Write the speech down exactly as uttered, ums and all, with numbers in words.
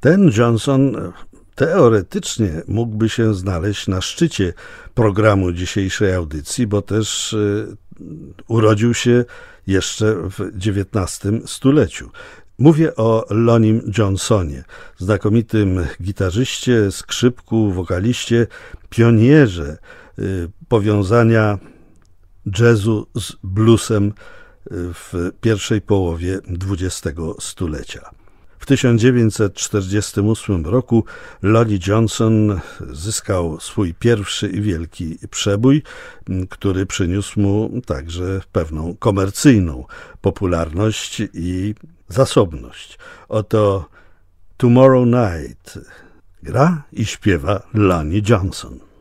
Ten Johnson teoretycznie mógłby się znaleźć na szczycie programu dzisiejszej audycji, bo też urodził się jeszcze w dziewiętnastym stuleciu. Mówię o Lonim Johnsonie, znakomitym gitarzyście, skrzypku, wokaliście, pionierze powiązania jazzu z bluesem w pierwszej połowie dwudziestego stulecia. W tysiąc dziewięćset czterdziestym ósmym roku Lonnie Johnson zyskał swój pierwszy i wielki przebój, który przyniósł mu także pewną komercyjną popularność i zasobność. Oto Tomorrow Night gra i śpiewa Lonnie Johnson.